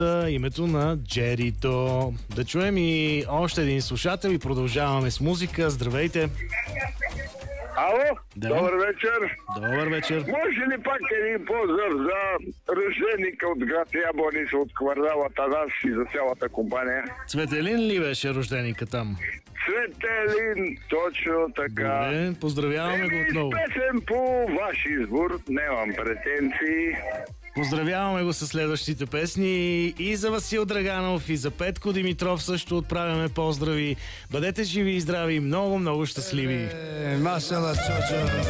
името на Джерито. Да чуем и още един слушател и продължаваме с музика. Здравейте! Ало, Да. добър вечер. Добър вечер. Може ли пак един поздрав за рожденика от град Ябланица, от квартала Танас и за цялата компания? Цветелин ли беше рожденика там? Цветелин, точно така. Добре, поздравяваме го отново. Песен по ваш избор, нямам претенции. Поздравяваме го с следващите песни и за Васил Драганов, и за Петко Димитров също отправяме поздрави. Бъдете живи и здрави, много щастливи. Машала Чочо.